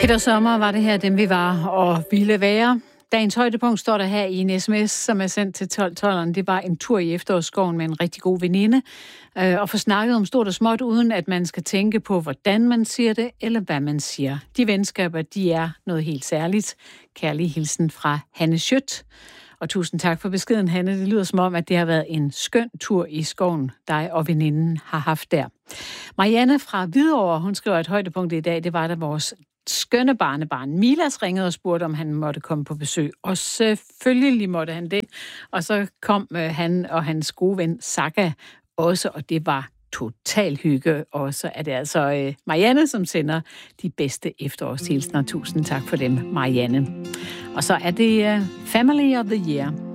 Peter Sommer var det her, dem vi var og ville være. Dagens højdepunkt står der her i en sms, som er sendt til 1212'eren. Det var en tur i efterårsskoven med en rigtig god veninde. Og få snakket om stort og småt, uden at man skal tænke på, hvordan man siger det, eller hvad man siger. De venskaber, de er noget helt særligt. Kærlig hilsen fra Hanne Schødt. Og tusind tak for beskeden, Hanne. Det lyder som om, at det har været en skøn tur i skoven, dig og veninden har haft der. Marianne fra Hvidovre, hun skriver, at højdepunktet i dag, det var da vores skønne barnebarn Milas ringede og spurgte, om han måtte komme på besøg. Og selvfølgelig måtte han det. Og så kom han og hans gode ven Saka også, og det var total hygge. Og så er det altså Marianne, som sender de bedste efterårshilsner. Tusind tak for dem, Marianne. Og så er det Family of the Year.